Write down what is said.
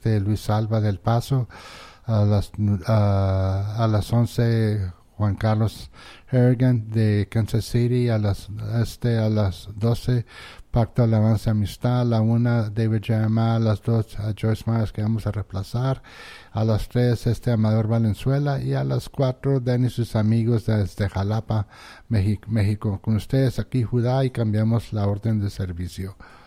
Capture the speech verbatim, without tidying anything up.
este Luis Salva del Paso. A las, a, a las once Juan Carlos Harrigan de Kansas City. A las, este, a las doce Pacto Alabanza Amistad. A la una David Jeremiah. A las dos a Joyce Myers, que vamos a reemplazar. A las tres este Amador Valenzuela. Y a las cuatro Dan y sus amigos desde Jalapa, México, México. Con ustedes aquí Judá, y cambiamos la orden de servicio.